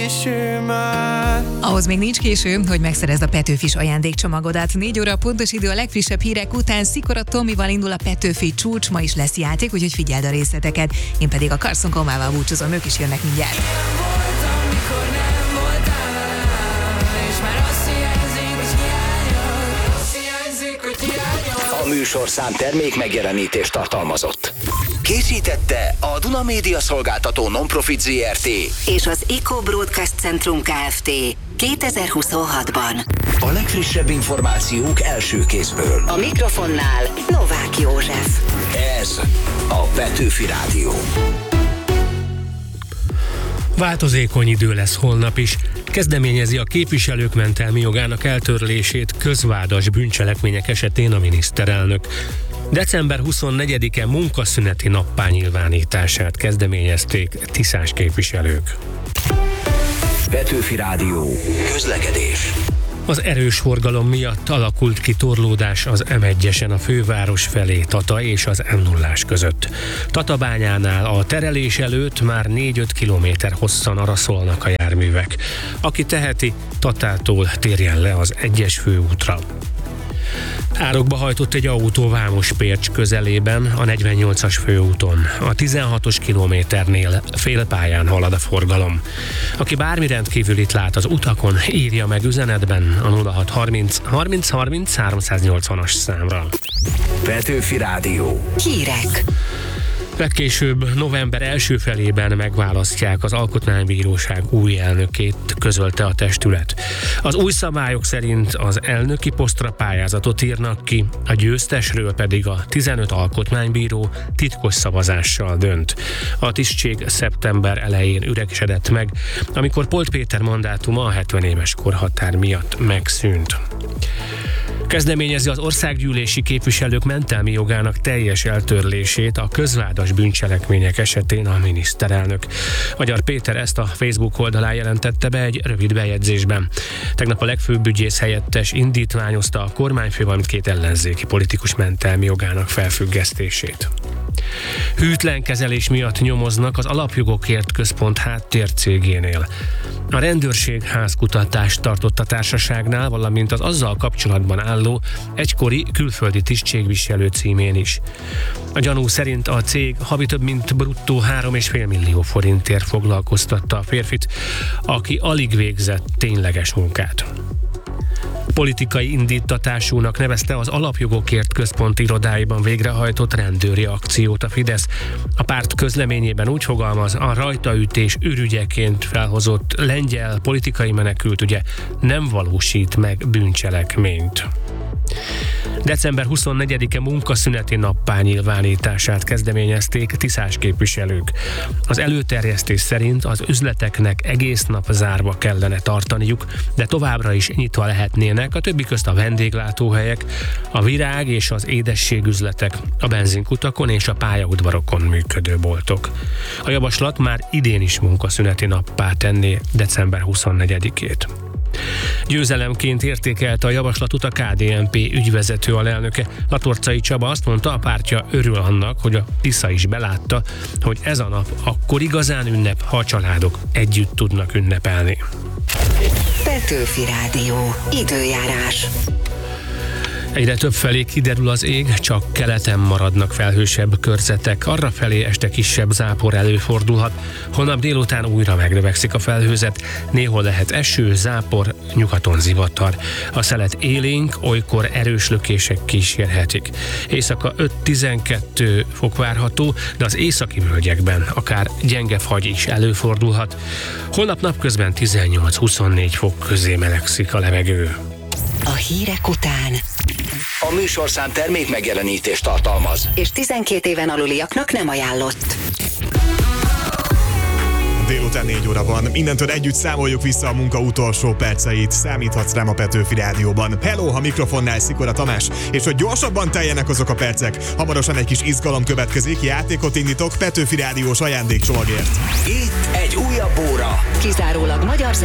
Ahhoz még nincs késő, hogy megszerezd a Petőfis ajándékcsomagodat. 4 óra pontos idő a legfrissebb hírek után. Szikora Tomival indul a Petőfi csúcs, ma is lesz játék, úgyhogy figyeld a részleteket. Én pedig a Carson Komával búcsúzom, ők is jönnek mindjárt. A műsorszám termék megjelenítést tartalmazott. Készítette a Duna Média Szolgáltató Non-Profit Zrt. és az Eco Broadcast Centrum Kft. 2026-ban. A legfrissebb információk első kézből. A mikrofonnál Novák József. Ez a Petőfi Rádió. Változékony idő lesz holnap is. Kezdeményezi a képviselők mentelmi jogának eltörlését közvádas bűncselekmények esetén a miniszterelnök. December 24-e munkaszüneti nappá nyilvánítását kezdeményezték tiszás képviselők. Petőfi Rádió. Közlekedés. Az erős forgalom miatt alakult ki torlódás az M1-esen a főváros felé Tata és az M0-ás között. Tatabányánál a terelés előtt már 4-5 kilométer hosszan araszolnak a járművek. Aki teheti, Tatától térjen le az 1-es főútra. Árokba hajtott egy autó Vámos-Pércs közelében, a 48-as főúton. A 16-os kilométernél félpályán halad a forgalom. Aki bármi rendkívülit lát az utakon, írja meg üzenetben a 0630 30 30 380-as számra. Petőfi Rádió. Hírek. Legkésőbb november első felében megválasztják az Alkotmánybíróság új elnökét, közölte a testület. Az új szabályok szerint az elnöki posztra pályázatot írnak ki, a győztesről pedig a 15 alkotmánybíró titkos szavazással dönt. A tisztség szeptember elején üresedett meg, amikor Polt Péter mandátuma a 70 éves korhatár miatt megszűnt. Kezdeményezi az országgyűlési képviselők mentelmi jogának teljes eltörlését a közvádas bűncselekmények esetén a miniszterelnök. Magyar Péter ezt a Facebook oldalán jelentette be egy rövid bejegyzésben. Tegnap a legfőbb ügyész helyettes indítványozta a kormányfő, valamint 2 ellenzéki politikus mentelmi jogának felfüggesztését. Hűtlen kezelés miatt nyomoznak az Alapjogokért Központ háttércégénél. A rendőrség házkutatást tartott a társaságnál, valamint az azzal kapcsolatban álló egykori külföldi tisztségviselő címén is. A gyanú szerint a cég havi több mint bruttó 3,5 millió forintért foglalkoztatta a férfit, aki alig végzett tényleges munkát. Politikai indítatásúnak nevezte az Alapjogokért Központ irodáiban végrehajtott rendőri akciót a Fidesz. A párt közleményében úgy fogalmaz, a rajtaütés ürügyeként felhozott lengyel politikai menekült ügye nem valósít meg bűncselekményt. December 24-e munkaszüneti nappá nyilvánítását kezdeményezték tiszás képviselők. Az előterjesztés szerint az üzleteknek egész nap zárva kellene tartaniuk, de továbbra is nyitva lehetnének, a többi közt a vendéglátóhelyek, a virág és az édességüzletek, a benzinkutakon és a pályaudvarokon működő boltok. A javaslat már idén is munkaszüneti nappá tenné december 24-ét. Győzelemként értékelte a javaslatot a KDNP ügyvezető alelnöke. Latorcai Csaba azt mondta, a pártja örül annak, hogy a Tisza is belátta, hogy ez a nap akkor igazán ünnep, ha a családok együtt tudnak ünnepelni. Petőfi Rádió. Időjárás. Egyre több felé kiderül az ég, csak keleten maradnak felhősebb körzetek. Arrafelé este kisebb zápor előfordulhat. Holnap délután újra megnövekszik a felhőzet. Néhol lehet eső, zápor, nyugaton zivatar. A szelet élénk, olykor erős lökések kísérhetik. Éjszaka 5-12 fok várható, de az északi völgyekben akár gyenge fagy is előfordulhat. Holnap napközben 18-24 fok közé melegszik a levegő. A hírek után. A műsorszám termék megjelenítést tartalmaz. És 12 éven aluliaknak nem ajánlott. Délután 4 óra van. Innentől együtt számoljuk vissza a munka utolsó perceit. Számíthatsz rám a Petőfi Rádióban. Hello, a mikrofonnál Szikora Tamás. És hogy gyorsabban teljenek azok a percek, hamarosan egy kis izgalom következik. Játékot indítok Petőfi Rádiós ajándékcsomagért. Itt egy újabb óra. Kizárólag magyar